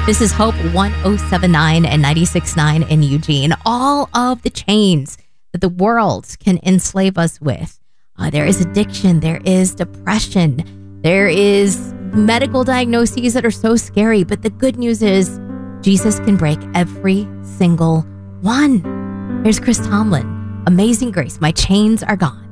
This is Hope 1079 and 96.9 in Eugene. All of the chains that the world can enslave us with. There is addiction. There is depression. There is medical diagnoses that are so scary. But the good news is Jesus can break every single one. Here's Chris Tomlin. Amazing Grace. My chains are gone.